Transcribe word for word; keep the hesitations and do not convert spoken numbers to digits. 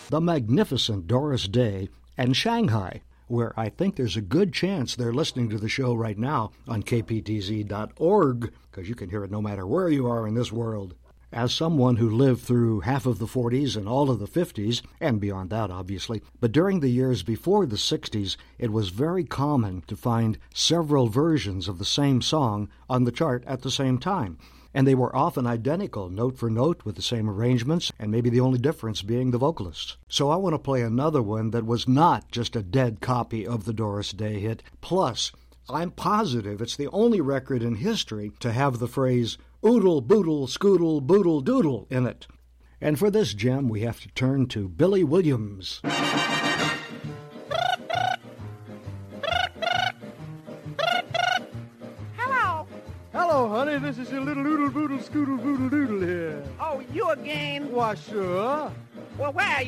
the magnificent Doris Day and Shanghai, where I think there's a good chance they're listening to the show right now on K P T Z dot org, because you can hear it no matter where you are in this world. As someone who lived through half of the forties and all of the fifties, and beyond that, obviously, but during the years before the sixties, it was very common to find several versions of the same song on the chart at the same time. And they were often identical, note for note, with the same arrangements, and maybe the only difference being the vocalists. So I want to play another one that was not just a dead copy of the Doris Day hit. Plus, I'm positive it's the only record in history to have the phrase oodle, boodle, scoodle, boodle, doodle in it. And for this gem, we have to turn to Billy Williams. Hello. Hello, honey. This is your little oodle, boodle, scoodle, boodle, doodle here. Oh, you again? Why, sure. Well, where are you?